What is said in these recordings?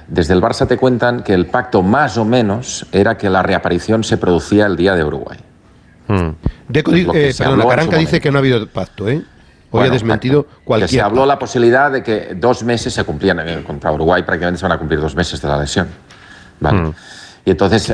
Desde el Barça te cuentan que el pacto más o menos era que la reaparición se producía el día de Uruguay. Perdón, Caranca dice que no ha habido pacto, ¿eh? Hoy ha desmentido cualquier... Que se habló la posibilidad de que 2 meses se cumplían. Contra Uruguay prácticamente se van a cumplir 2 meses de la lesión. ¿Vale? Y entonces,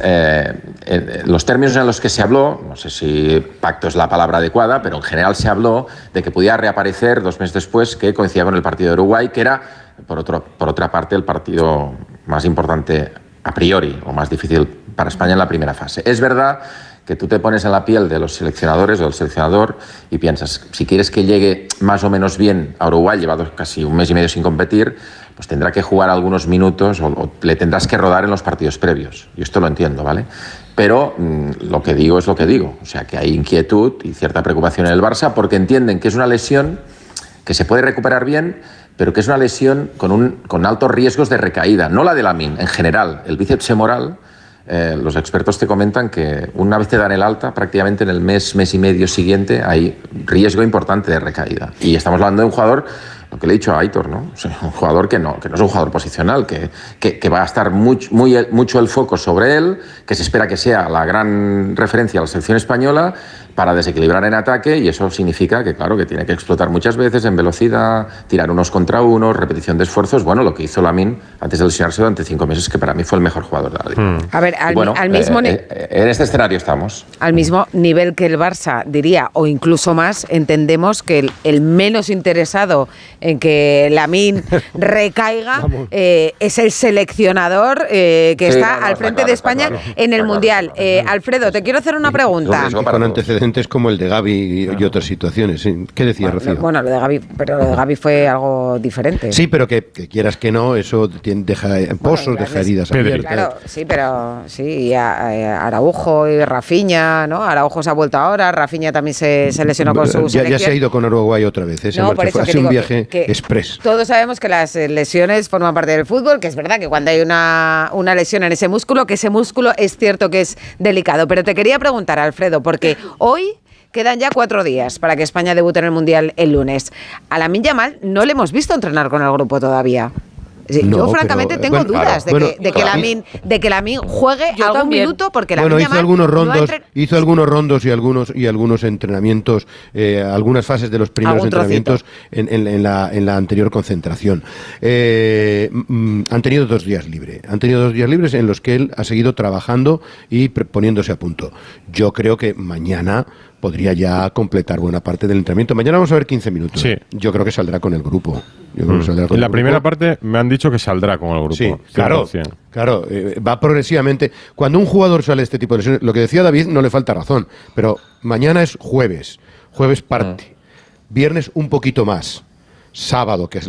los términos en los que se habló, no sé si pacto es la palabra adecuada, pero en general se habló de que podía reaparecer 2 meses después, que coincidía con el partido de Uruguay, que era, por otra parte, el partido más importante a priori, o más difícil para España en la primera fase. Es verdad que tú te pones en la piel de los seleccionadores o del seleccionador y piensas, si quieres que llegue más o menos bien a Uruguay, llevado casi 1 mes y medio sin competir, pues tendrá que jugar algunos minutos o le tendrás que rodar en los partidos previos. Yo esto lo entiendo, ¿vale? Pero lo que digo es lo que digo. O sea, que hay inquietud y cierta preocupación en el Barça porque entienden que es una lesión que se puede recuperar bien, pero que es una lesión con altos riesgos de recaída. No la de Lamine, en general. El bíceps femoral, los expertos te comentan que una vez te dan el alta, prácticamente en el mes y medio siguiente hay riesgo importante de recaída. Y estamos hablando de un jugador, lo que le he dicho a Aitor, ¿no? O sea, un jugador que no es un jugador posicional, que va a estar mucho el foco sobre él, que se espera que sea la gran referencia a la selección española para desequilibrar en ataque, y eso significa que, claro, que tiene que explotar muchas veces en velocidad, tirar unos contra unos, repetición de esfuerzos. Bueno, lo que hizo Lamine antes de lesionarse durante 5 meses, que para mí fue el mejor jugador de la liga. A ver, al mismo en este escenario estamos. Al mismo nivel que el Barça, diría, o incluso más, entendemos que el menos interesado en que Lamine recaiga es el seleccionador que está al frente de España en el Mundial. Alfredo, te quiero hacer una pregunta. Con antecedentes como el de Gavi y otras situaciones. ¿Sí? ¿Qué decía Rocío? Bueno, lo de Gavi fue algo diferente. Sí, pero que quieras que no, eso deja pozos, deja heridas abiertas. Claro, sí, pero sí, Araujo y Rafinha, ¿no? Araujo se ha vuelto ahora, Rafinha también se lesionó con su selección. Ya se ha ido con Uruguay otra vez. Ha sido un viaje express. Todos sabemos que las lesiones forman parte del fútbol, que es verdad que cuando hay una lesión en ese músculo, que ese músculo es cierto que es delicado. Pero te quería preguntar, Alfredo, porque hoy quedan ya 4 días para que España debute en el Mundial el lunes. A Lamine Yamal no le hemos visto entrenar con el grupo todavía. Yo francamente tengo dudas de que Lamine juegue algún minuto, porque Lamine Yamal hizo algunos rondos y algunos entrenamientos, algunas fases de los primeros entrenamientos en la anterior concentración. Han tenido 2 días libres. Han tenido 2 días libres en los que él ha seguido trabajando y poniéndose a punto. Yo creo que mañana podría ya completar buena parte del entrenamiento. Mañana vamos a ver 15 minutos. Sí. Yo creo que saldrá con el grupo. En la primera parte me han dicho que saldrá con el grupo. Sí, claro. Va progresivamente. Cuando un jugador sale de este tipo de lesiones, lo que decía David no le falta razón, pero mañana es jueves parte, viernes un poquito más, sábado, que es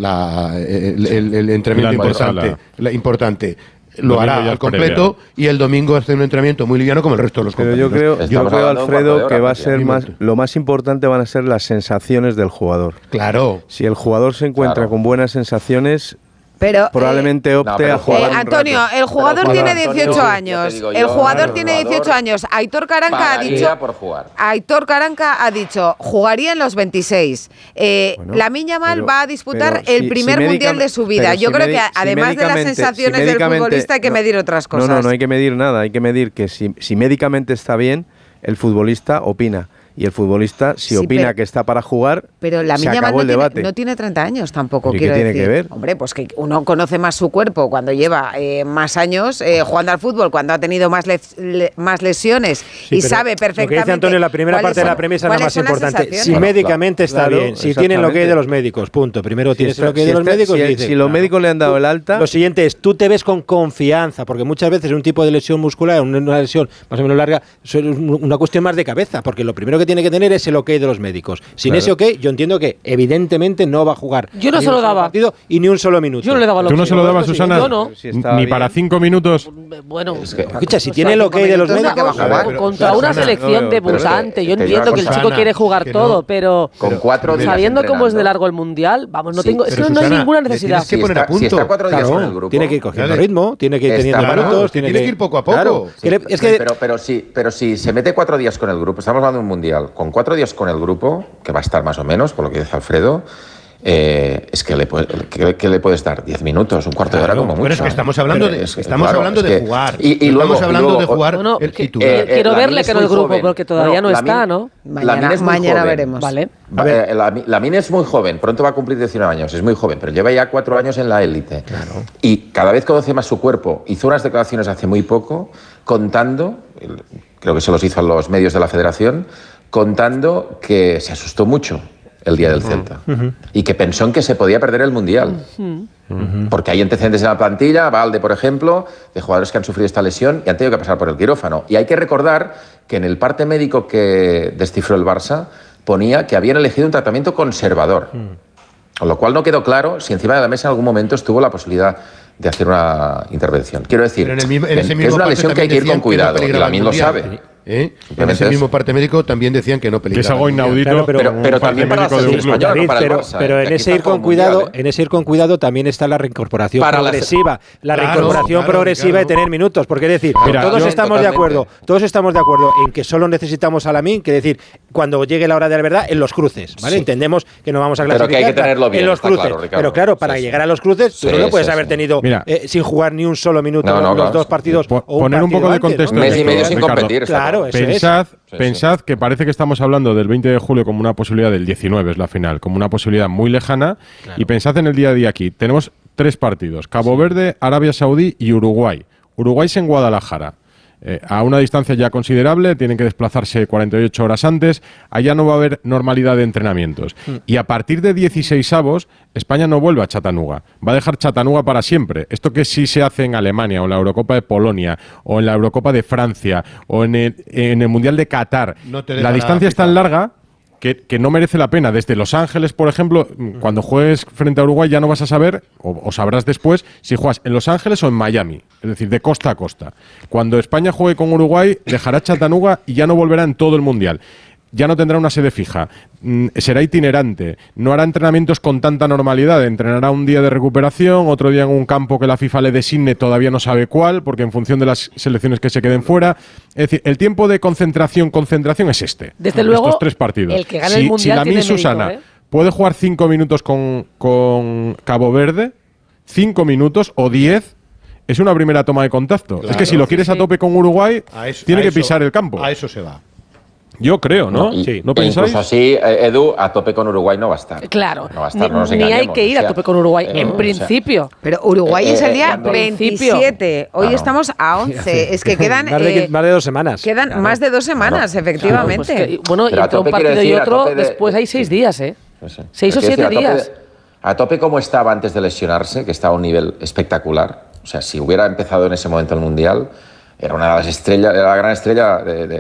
el entrenamiento importante. Lo hará al completo y el domingo hace un entrenamiento muy liviano como el resto de los compañeros. Pero yo creo Alfredo, que va a ser lo más importante van a ser las sensaciones del jugador. Claro. Si el jugador se encuentra con buenas sensaciones, pero probablemente opte a jugar. Antonio, el jugador tiene 18 años. El jugador tiene 18 años. Aitor Caranca ha dicho, jugaría en los 26. Lamine Yamal va a disputar el primer mundial de su vida. Yo creo que además de las sensaciones del futbolista hay que medir otras cosas. No hay que medir nada. Hay que medir que si médicamente está bien, el futbolista opina. Y el futbolista, si opina que está para jugar, pero Lamine Yamal no tiene 30 años tampoco, quiero decir. ¿Qué tiene que ver? Hombre, pues que uno conoce más su cuerpo cuando lleva más años jugando al fútbol, cuando ha tenido más lesiones y sabe perfectamente. Lo que dice Antonio, la primera parte de la premisa es la más importante. Si médicamente está bien, si tienen lo que hay de los médicos, punto. Primero tienes lo que hay de los médicos. Si los médicos le han dado el alta. Lo siguiente es, tú te ves con confianza, porque muchas veces un tipo de lesión muscular, una lesión más o menos larga, es una cuestión más de cabeza, porque lo primero que tiene que tener es el ok de los médicos. Sin ese ok, yo entiendo que evidentemente no va a jugar. Yo no se lo daba. Y ni un solo minuto. Yo no le daba. ¿Tú no se lo dabas, Susana? Yo no. Ni para 5 minutos. Bueno, escucha, si tiene el ok de los médicos, contra una selección debutante. Yo entiendo que el chico quiere jugar todo, pero sabiendo cómo es de largo el mundial, vamos, es que no hay ninguna necesidad. Tienes que poner a punto. Si está 4 días con el grupo, tiene que ir cogiendo ritmo, tiene que ir teniendo minutos, tiene que ir poco a poco. Pero si se mete 4 días con el grupo, estamos hablando de un mundial, con 4 días con el grupo, que va a estar más o menos, por lo que dice Alfredo, es que le puedes dar 10 minutos, un cuarto de hora como mucho. Pero es que estamos hablando de jugar. Y luego, estamos hablando de jugar el titular. Quiero verle que en el grupo, porque todavía no está, ¿no? Mañana veremos. Vale. Lamine es muy joven, pronto va a cumplir 19 años, es muy joven, pero lleva ya 4 años en la élite. Claro. Y cada vez conoce más su cuerpo. Hizo unas declaraciones hace muy poco contando, creo que se los hizo a los medios de la federación, contando que se asustó mucho el día del Celta y que pensó en que se podía perder el Mundial. Porque hay antecedentes en la plantilla, Valde, por ejemplo, de jugadores que han sufrido esta lesión y han tenido que pasar por el quirófano. Y hay que recordar que en el parte médico que descifró el Barça ponía que habían elegido un tratamiento conservador. Con lo cual no quedó claro si encima de la mesa en algún momento estuvo la posibilidad de hacer una intervención. Quiero decir, que es una lesión que hay que ir con cuidado, y Lamine lo sabe. En ese mismo parte médico también decían que no peligraba. Que es algo inaudito, pero también para la selección española, no para el Barça. Pero en ese ir con cuidado, en ese ir con cuidado también está la reincorporación progresiva, progresiva de tener minutos, porque es decir, todos estamos de acuerdo en que solo necesitamos a Lamine, que decir, cuando llegue la hora de la verdad en los cruces, ¿vale? Sí. Entendemos que no vamos a clasificar, pero que hay que tenerlo bien, en los cruces, claro, Ricardo. pero claro, para llegar a los cruces tú no lo puedes haber tenido sin jugar ni un solo minuto los dos partidos o poner un poco de contexto. Un mes y medio sin competir. Claro. Pensad que parece que estamos hablando del 20 de julio como una posibilidad, del 19 es la final, como una posibilidad muy lejana, y pensad en el día a día aquí. Tenemos 3 partidos, Cabo Verde, Arabia Saudí y Uruguay. Uruguay es en Guadalajara. A una distancia ya considerable, tienen que desplazarse 48 horas antes, allá no va a haber normalidad de entrenamientos. Y a partir de 16avos, España no vuelve a Chattanooga, va a dejar Chattanooga para siempre. Esto que sí se hace en Alemania, o en la Eurocopa de Polonia, o en la Eurocopa de Francia, o en el Mundial de Qatar, la distancia es tan larga que no merece la pena. Desde Los Ángeles, por ejemplo, cuando juegues frente a Uruguay ya no vas a saber, o sabrás después, si juegas en Los Ángeles o en Miami, es decir, de costa a costa. Cuando España juegue con Uruguay, dejará Chattanooga y ya no volverá en todo el Mundial. Ya no tendrá una sede fija, será itinerante, no hará entrenamientos con tanta normalidad, entrenará un día de recuperación, otro día en un campo que la FIFA le designe, todavía no sabe cuál, porque en función de las selecciones que se queden fuera. Es decir, el tiempo de concentración es este. Desde luego, estos 3 partidos. El que gane el Mundial si Lamine tiene mérito, Susana puede jugar 5 minutos con Cabo Verde, 5 minutos o 10, es una primera toma de contacto. Claro, es que si lo quieres a tope con Uruguay, tiene que pisar el campo. A eso se va. Yo creo, ¿no? ¿No pensáis? Incluso así, Edu, a tope con Uruguay no va a estar. Claro. No va a estar, no nos ni hay que ir a tope con Uruguay, en principio. Pero Uruguay es el día 27. Hoy estamos a 11. Es que quedan... más de 2 semanas. Quedan más de 2 semanas, efectivamente. Pues bueno, y entre un partido y otro, después hay 6 días, ¿eh? 6 o 7 días. A tope como estaba antes de lesionarse, que estaba a un nivel espectacular. O sea, si hubiera empezado en ese momento el Mundial... Era una de las estrellas, era la gran estrella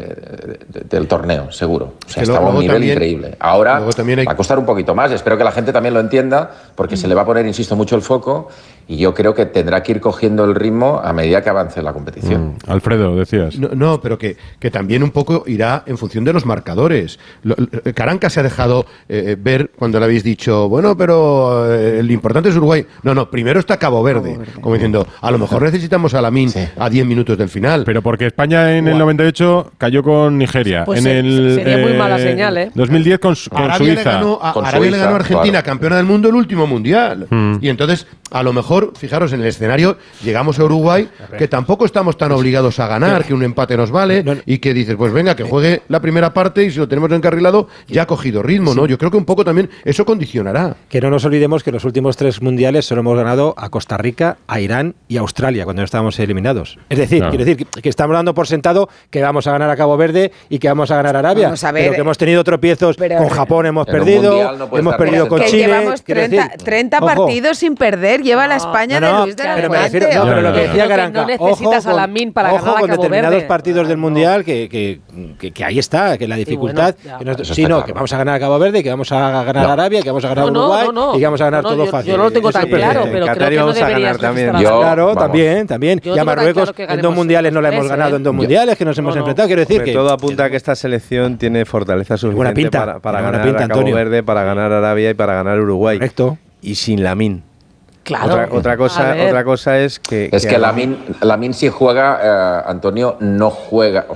del torneo, seguro. O sea, estaba a un nivel increíble. Ahora va a costar un poquito más. Espero que la gente también lo entienda, porque se le va a poner, insisto, mucho el foco, y yo creo que tendrá que ir cogiendo el ritmo a medida que avance la competición. Alfredo, decías. No, pero que también un poco irá en función de los marcadores. Caranca se ha dejado ver cuando le habéis dicho, bueno, pero el importante es Uruguay. No, primero está Cabo Verde, como diciendo, a lo mejor necesitamos a Lamine a 10 minutos del final. Pero porque España en el 98 cayó con Nigeria. Pues en sería muy mala señal, ¿eh? 2010 con Suiza. Arabia le ganó a Argentina, campeona del mundo, el último mundial. Y entonces, a lo mejor, fijaros, en el escenario llegamos a Uruguay, que tampoco estamos tan obligados a ganar, que un empate nos vale, y que dices, pues venga, que juegue la primera parte y si lo tenemos encarrilado, ya ha cogido ritmo, ¿no? Yo creo que un poco también eso condicionará. Que no nos olvidemos que los últimos 3 mundiales solo hemos ganado a Costa Rica, a Irán y a Australia, cuando estábamos eliminados. Es decir, quiero decir que estamos dando por sentado que vamos a ganar a Cabo Verde y que vamos a ganar a Arabia. Vamos a ver, pero que hemos tenido tropiezos con Japón, hemos perdido, hemos perdido con Chile. Llevamos 30 partidos sin perder, lleva la España de Luis de la Fuente. Pero lo que decía Caranca, no necesitas a Lamine para ganar a Cabo Verde. Con determinados partidos del Mundial que ahí está, que la dificultad, que vamos a ganar a Cabo Verde, que vamos a ganar a Arabia, que vamos a ganar a Uruguay y que vamos a ganar todo fácil. Yo no lo tengo tan claro, pero creo que no deberías también. Claro, también. Y a Marruecos en 2 mundiales no la hemos ganado en 2 mundiales, que nos hemos enfrentado. Quiero decir que todo apunta a que esta selección tiene fortaleza suficiente para ganar a Cabo Verde, para ganar a Arabia y para ganar a Uruguay. Correcto. Y sin Lamine. Claro. Otra cosa es que... Es que Lamine si juega, Antonio, no juega, o sea,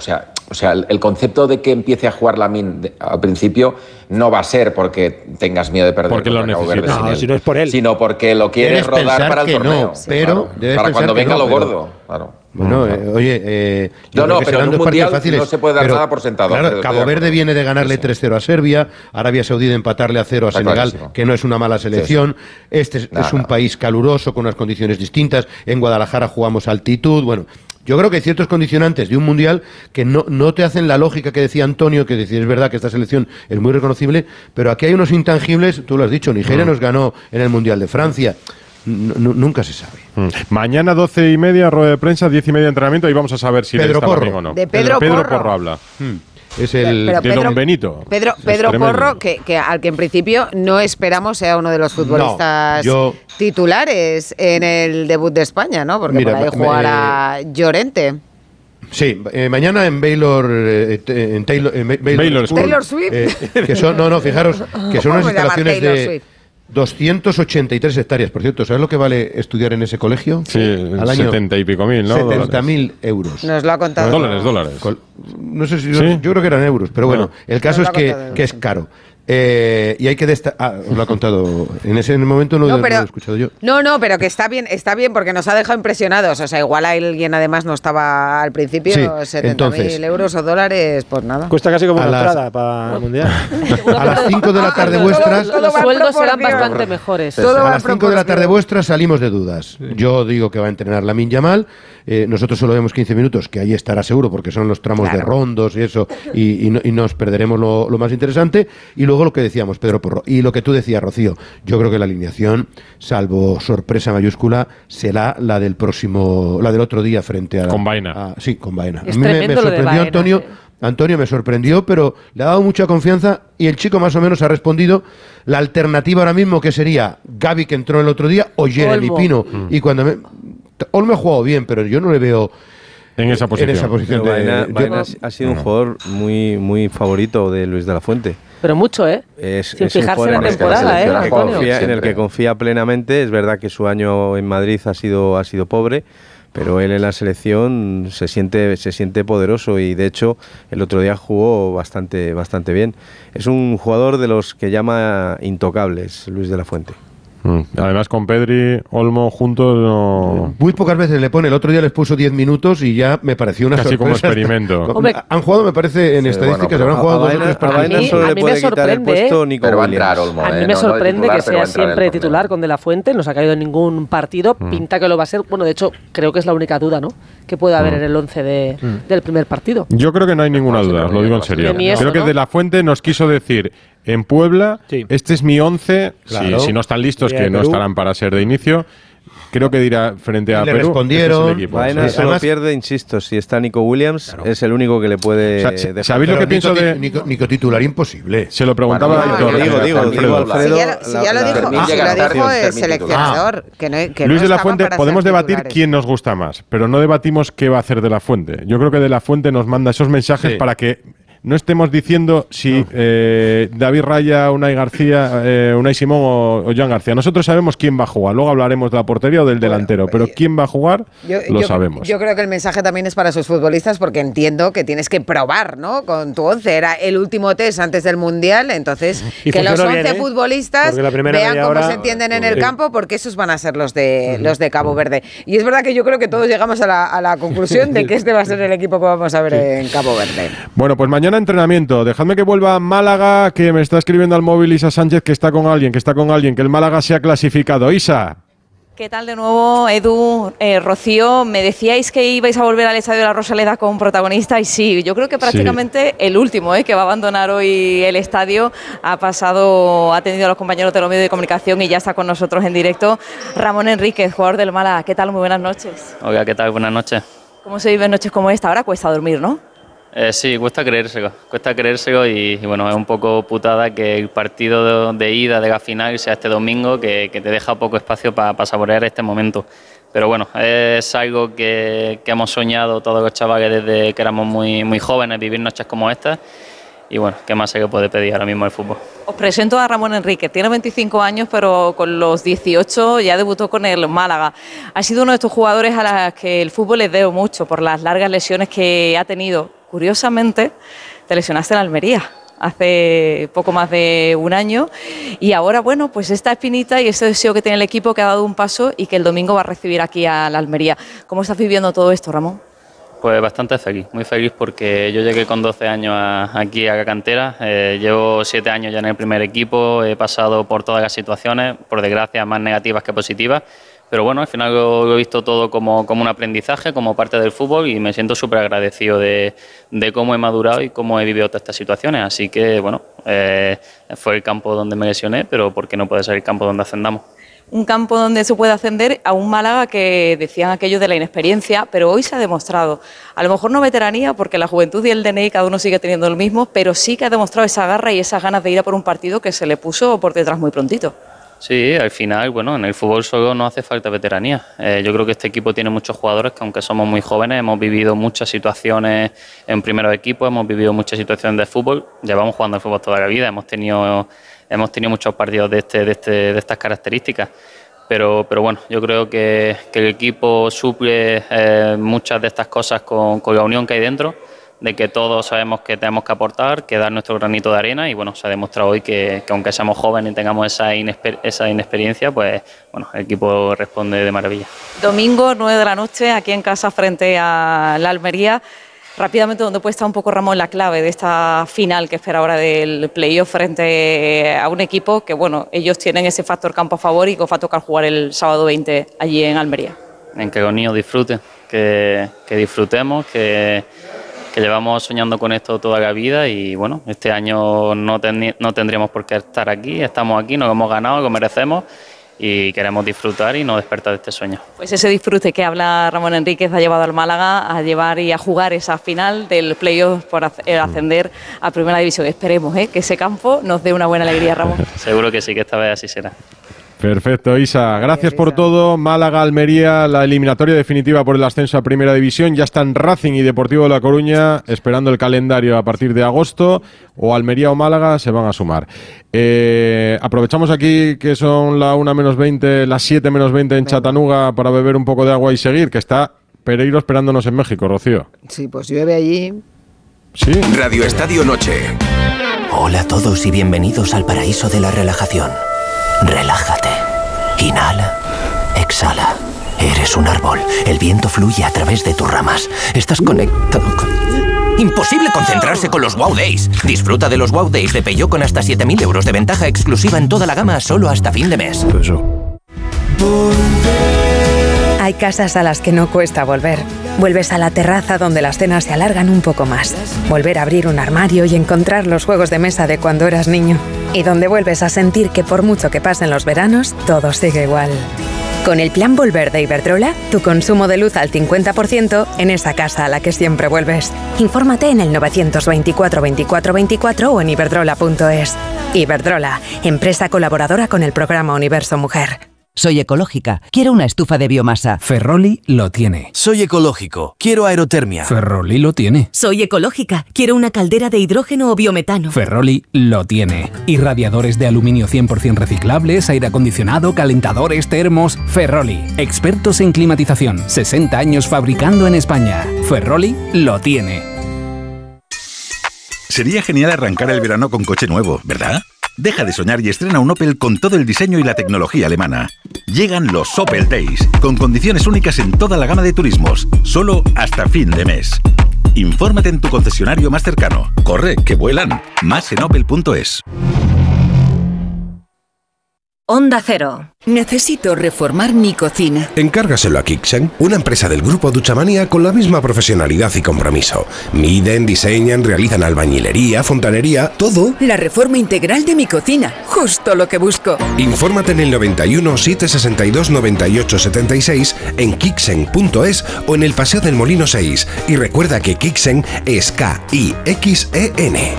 O sea, el concepto de que empiece a jugar Lamine al principio no va a ser porque tengas miedo de perder porque lo necesitas. No, si no es por él. Sino porque lo quieres rodar para el torneo. No, pero para cuando venga lo gordo. Claro. Bueno, oye, pero en un mundial no se puede dar nada por sentado. Claro, Cabo Verde viene de ganarle 3-0 a Serbia, Arabia Saudí de empatarle a 0 a Senegal, que no es una mala selección. Este es un país caluroso, con unas condiciones distintas. En Guadalajara jugamos a altitud. Bueno, yo creo que hay ciertos condicionantes de un mundial que no te hacen la lógica que decía Antonio, que decir, es verdad que esta selección es muy reconocible, pero aquí hay unos intangibles, tú lo has dicho, Nigeria nos ganó en el Mundial de Francia. Nunca se sabe. Mañana 12:30, rueda de prensa, 10:30 entrenamiento y vamos a saber si Pedro está Porro. bien o no. De Pedro Porro habla. Es el de Don Benito. Pedro Porro, que al que en principio no esperamos sea uno de los futbolistas titulares en el debut de España, ¿no? Porque por ahí jugará Llorente. Sí, mañana en Baylor, Taylor Swift. Que son, fijaros, que son unas instalaciones de 283 hectáreas. Por cierto, ¿sabes lo que vale estudiar en ese colegio? Sí, al año 70 y pico mil, ¿no? 70.000 euros. Nos lo ha contado. Dólares. No sé si ¿Sí? yo creo que eran euros, pero bueno, el caso es que es caro. Y hay que destacar. Os lo ha contado. En ese momento no lo he escuchado yo. No, pero que está bien porque nos ha dejado impresionados. O sea, igual alguien además no estaba al principio, 70.000 euros o dólares, pues nada. Cuesta casi como una entrada para el mundial. A las 5 de la tarde vuestras. Los sueldos serán bastante mejores. A las 5 de la tarde vuestras salimos de dudas. Yo digo que va a entrenar Lamine Yamal. Nosotros solo vemos 15 minutos, que ahí estará seguro, porque son los tramos de rondos y eso, y nos perderemos lo más interesante. Y luego lo que decíamos, Pedro Porro, y lo que tú decías, Rocío, yo creo que la alineación, salvo sorpresa mayúscula, será la del otro día frente a... Con Baena. Sí, con Baena. Es a mí me sorprendió Baena, Antonio. Antonio me sorprendió, pero le ha dado mucha confianza y el chico más o menos ha respondido. La alternativa ahora mismo que sería Gavi, que entró el otro día, o Jeremy Pino. Y cuando Olmo ha jugado bien, pero yo no le veo en esa posición. Baena ha sido un jugador muy, muy favorito de Luis de la Fuente. Pero mucho, sin fijarse en la temporada, Antonio. En el que confía plenamente. Es verdad que su año en Madrid ha sido pobre, pero él en la selección se siente poderoso y de hecho el otro día jugó bastante bien. Es un jugador de los que llama intocables, Luis de la Fuente. Además con Pedri, Olmo juntos no... Muy pocas veces le pone, el otro día les puso 10 minutos y ya me pareció una casi sorpresa. Como experimento. Han jugado, me parece, en estadísticas, habrán jugado 2 o 3 partidos. A mí me sorprende, a mí me sorprende que sea siempre titular con De la Fuente, no se ha caído en ningún partido, pinta que lo va a ser. Bueno, de hecho, creo que es la única duda, ¿no?, que puede haber en el 11 del primer partido. Yo creo que no hay ninguna duda, os lo digo en serio. Creo que De la Fuente nos quiso decir... En Puebla, este es mi 11, si no están listos, que no estarán para ser de inicio, creo que dirá frente a le Perú. Respondieron. Baena solo pierde, insisto, si está Nico Williams, es el único que le puede dejar. ¿Sabéis lo que pienso de...? Nico titular imposible. Se lo preguntaba Alfredo. Si ya lo dijo el seleccionador. Luis de la Fuente, podemos debatir quién nos gusta más, pero no debatimos qué va a hacer De la Fuente. Yo creo que De la Fuente nos manda esos mensajes para que... No estemos diciendo si David Raya, Unai García, Unai Simón o Joan García. Nosotros sabemos quién va a jugar. Luego hablaremos de la portería o del delantero. Pero quién va a jugar, lo sabemos. Yo creo que el mensaje también es para sus futbolistas porque entiendo que tienes que probar, ¿no?, con tu 11. Era el último test antes del Mundial. Entonces, que los 11 futbolistas vean cómo se entienden en el campo, porque esos van a ser los de Cabo Verde. Y es verdad que yo creo que todos llegamos a la conclusión de que este va a ser el equipo que vamos a ver en Cabo Verde. Bueno, pues mañana entrenamiento. Dejadme que vuelva a Málaga, que me está escribiendo al móvil Isa Sánchez que está con alguien, que el Málaga se ha clasificado. Isa. ¿Qué tal de nuevo, Edu, Rocío? Me decíais que ibais a volver al Estadio de la Rosaleda con protagonista y sí, yo creo que prácticamente el último que va a abandonar hoy el estadio ha tenido a los compañeros de los medios de comunicación y ya está con nosotros en directo Ramón Enríquez, jugador del Málaga. ¿Qué tal? Muy buenas noches. Hola, ¿qué tal? Buenas noches. ¿Cómo se viven noches como esta? Ahora cuesta dormir, ¿no? Sí, cuesta creérselo y bueno, es un poco putada que el partido de ida de la final sea este domingo, que te deja poco espacio para saborear este momento. Pero bueno, es algo que hemos soñado todos los chavales desde que éramos muy, muy jóvenes, vivir noches como estas. Y bueno, ¿qué más se puede pedir ahora mismo el fútbol? Os presento a Ramón Enríquez. Tiene 25 años, pero con los 18 ya debutó con el Málaga. Ha sido uno de estos jugadores a los que el fútbol les debe mucho por las largas lesiones que ha tenido. curiosamente, te lesionaste en Almería hace poco más de un año y ahora, bueno, pues esta espinita y ese deseo que tiene el equipo que ha dado un paso y que el domingo va a recibir aquí a la Almería. ¿Cómo estás viviendo todo esto, Ramón? Pues bastante feliz, muy feliz porque yo llegué con 12 años aquí a la cantera, llevo 7 años ya en el primer equipo, he pasado por todas las situaciones, por desgracia más negativas que positivas, pero bueno, al final lo he visto todo como un aprendizaje, como parte del fútbol y me siento súper agradecido de cómo he madurado y cómo he vivido todas estas situaciones, así que bueno, fue el campo donde me lesioné, pero ¿por qué no puede ser el campo donde ascendamos? Un campo donde se puede ascender a un Málaga que decían aquello de la inexperiencia, pero hoy se ha demostrado, a lo mejor no veteranía, porque la juventud y el DNI cada uno sigue teniendo el mismo, pero sí que ha demostrado esa garra y esas ganas de ir a por un partido que se le puso por detrás muy prontito. Sí, al final, bueno, en el fútbol solo no hace falta veteranía. Yo creo que este equipo tiene muchos jugadores que, aunque somos muy jóvenes, hemos vivido muchas situaciones en primeros equipos, hemos vivido muchas situaciones de fútbol, llevamos jugando al fútbol toda la vida, hemos tenido muchos partidos de estas características. Pero bueno, yo creo que el equipo suple muchas de estas cosas con la unión que hay dentro, de que todos sabemos que tenemos que aportar, que dar nuestro granito de arena y bueno, se ha demostrado hoy que aunque seamos jóvenes y tengamos esa inexperiencia, pues bueno, el equipo responde de maravilla. Domingo, 9 de la noche, aquí en casa frente a la Almería. Rápidamente, ¿dónde puede estar un poco, Ramón, la clave de esta final que espera ahora del playoff frente a un equipo que, bueno, ellos tienen ese factor campo a favor y que os va a tocar jugar el sábado 20 allí en Almería? En que los niños disfruten, que disfrutemos, que llevamos soñando con esto toda la vida y, bueno, este año no tendríamos por qué estar aquí, estamos aquí, nos lo hemos ganado, lo merecemos y queremos disfrutar y no despertar de este sueño. Pues ese disfrute que habla Ramón Enríquez ha llevado al Málaga a llevar y a jugar esa final del playoff por ascender a Primera División. Esperemos que ese campo nos dé una buena alegría, Ramón. Seguro que sí, que esta vez así será. Perfecto, Isa. Gracias por todo. Málaga, Almería, la eliminatoria definitiva por el ascenso a Primera División. Ya están Racing y Deportivo de La Coruña esperando el calendario a partir de agosto. O Almería o Málaga se van a sumar. Aprovechamos aquí que son la 1 menos 20, las 7 menos 20 en Chattanooga para beber un poco de agua y seguir, que está Pereiro esperándonos en México, Rocío. Sí, pues llueve allí. ¿Sí? Radio Estadio Noche. Hola a todos y bienvenidos al paraíso de la relajación. Relájate. Inhala. Exhala. Eres un árbol. El viento fluye a través de tus ramas. Estás conectado con... Imposible concentrarse con los Wow Days. Disfruta de los Wow Days de Peugeot con hasta 7.000 euros de ventaja exclusiva en toda la gama solo hasta fin de mes. Hay casas a las que no cuesta volver. Vuelves a la terraza donde las cenas se alargan un poco más. Volver a abrir un armario y encontrar los juegos de mesa de cuando eras niño. Y donde vuelves a sentir que por mucho que pasen los veranos, todo sigue igual. Con el plan Volver de Iberdrola, tu consumo de luz al 50% en esa casa a la que siempre vuelves. Infórmate en el 924 24 24 o en iberdrola.es. Iberdrola, empresa colaboradora con el programa Universo Mujer. Soy ecológica, quiero una estufa de biomasa. Ferroli lo tiene. Soy ecológico, quiero aerotermia. Ferroli lo tiene. Soy ecológica, quiero una caldera de hidrógeno o biometano. Ferroli lo tiene. Irradiadores de aluminio 100% reciclables, aire acondicionado, calentadores, termos. Ferroli, expertos en climatización, 60 años fabricando en España. Ferroli lo tiene. Sería genial arrancar el verano con coche nuevo, ¿verdad? Deja de soñar y estrena un Opel con todo el diseño y la tecnología alemana. Llegan los Opel Days, con condiciones únicas en toda la gama de turismos, solo hasta fin de mes. Infórmate en tu concesionario más cercano. Corre, que vuelan. Más en opel.es. Onda Cero. Necesito reformar mi cocina. Encárgaselo a Kixen, una empresa del grupo Duchamania con la misma profesionalidad y compromiso. Miden, diseñan, realizan albañilería, fontanería, todo. La reforma integral de mi cocina, justo lo que busco. Infórmate en el 91 762 98 76 en Kixen.es o en el Paseo del Molino 6. Y recuerda que Kixen es K-I-X-E-N.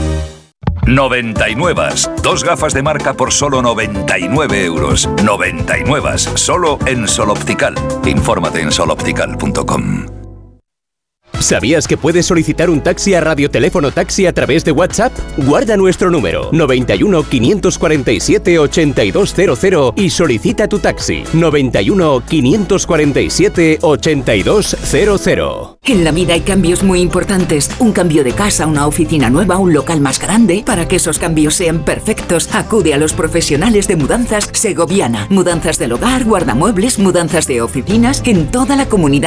99. 2 gafas de marca por solo 99 euros. 99. Solo en Sol Optical. Infórmate en soloptical.com. ¿Sabías que puedes solicitar un taxi a Radioteléfono Taxi a través de WhatsApp? Guarda nuestro número 91 547 8200 y solicita tu taxi 91 547 8200. En la vida hay cambios muy importantes. Un cambio de casa, una oficina nueva, un local más grande. Para que esos cambios sean perfectos, acude a los profesionales de Mudanzas Segoviana. Mudanzas del hogar, guardamuebles, mudanzas de oficinas en toda la Comunidad